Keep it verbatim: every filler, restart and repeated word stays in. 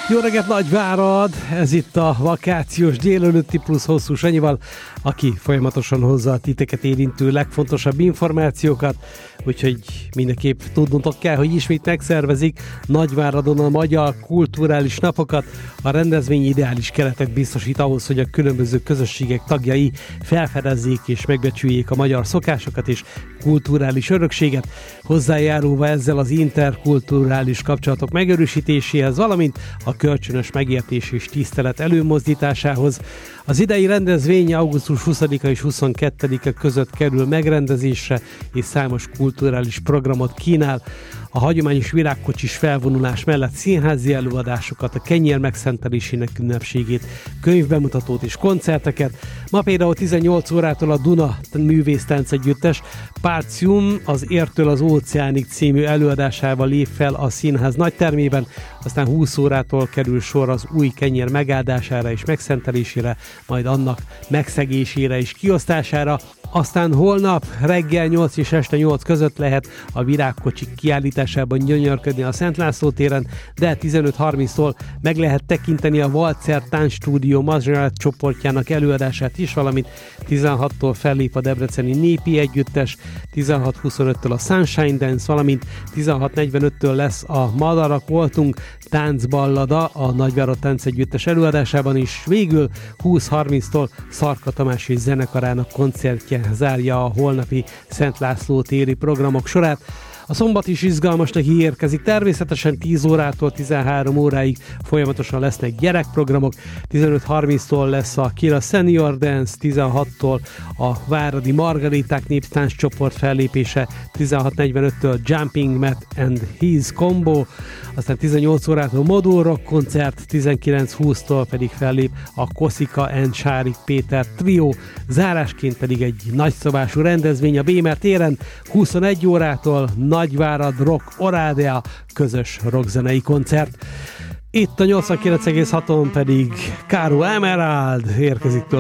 Jó reggelt, Nagyvárad! Ez itt a vakációs délelőtti plusz hosszú Sanyival, aki folyamatosan hozza a titeket érintő legfontosabb információkat, úgyhogy mindenképp tudnotok kell, hogy ismét megszervezik Nagyváradon a magyar kulturális napokat. A rendezvény ideális keretet biztosít ahhoz, hogy a különböző közösségek tagjai felfedezzék és megbecsüljék a magyar szokásokat és kulturális örökséget, hozzájárulva ezzel az interkulturális kapcsolatok megerősítéséhez, valamint a kölcsönös megértés és tisztelet előmozdításához. Az idei rendezvény augusztus huszadika és huszonkettedike között kerül megrendezésre, és számos kulturális programot kínál. A hagyományos virágkocsis felvonulás mellett színházi előadásokat, a kenyér megszentelésének ünnepségét, könyvbemutatót és koncerteket. Ma például tizennyolc órától a Duna művésztánc együttes Partium az Értől az Óceánig című előadásával lép fel a színház nagytermében, aztán húsz órától kerül sor az új kenyér megáldására és megszentelésére, majd annak megszegésére és kiosztására. Aztán holnap reggel nyolc és este nyolc között lehet a virágkocsik kiállításában gyönyörködni a Szent László téren, de tizenöt harminctól meg lehet tekinteni a Walzer Táncstúdió Mazsolat csoportjának előadását is, valamint tizenhattól fellép a debreceni Népi Együttes, tizenhat huszonöttől a Sunshine Dance, valamint tizenhat negyvenöttől lesz a Madarak voltunk táncballada a Nagyvárad Táncegyüttes előadásában is, végül húsz harminctól Szarka Tamás és zenekarának koncertje zárja a holnapi Szent László téri programok sorát. A szombat is izgalmasnak ígérkezik, természetesen tíz órától tizenhárom óráig folyamatosan lesznek gyerekprogramok, tizenöt harminctól lesz a Kira Senior Dance, tizenhattól a Váradi Margariták néptánc csoport fellépése, tizenhat negyvenöttől Jumping Matt and His Combo, aztán tizennyolc órától Modul Rock koncert, tizenkilenc húsztól pedig fellép a Koszika and Sárik Péter Trio, zárásként pedig egy nagyszabású rendezvény a Bémer téren, huszonegy órától Nagyvárad Rock Oradea közös rockzenei koncert. Itt a nyolcvankilenc egész haton pedig Caro Emerald érkezik tőle